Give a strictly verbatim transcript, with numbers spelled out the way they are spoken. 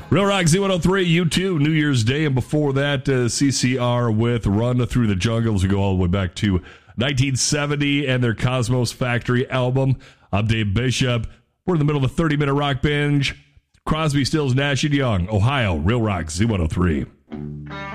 Real Rock Z one oh three, U two, New Year's Day, and before that, uh, C C R with Run Through the Jungle. We go all the way back to nineteen seventy and their Cosmos Factory album. I'm Dave Bishop. We're in the middle of a thirty-minute rock binge. Crosby, Stills, Nash and Young, Ohio, Real Rock Z one oh three.